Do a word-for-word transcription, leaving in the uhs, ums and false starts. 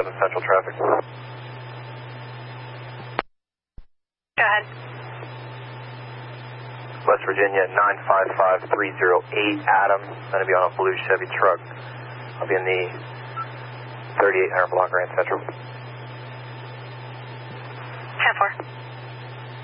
Central traffic. Go ahead. West Virginia, nine five five three zero eight, Adam. I'm going to be on a blue Chevy truck. I'll be in the thirty-eight hundred block, Grand Central.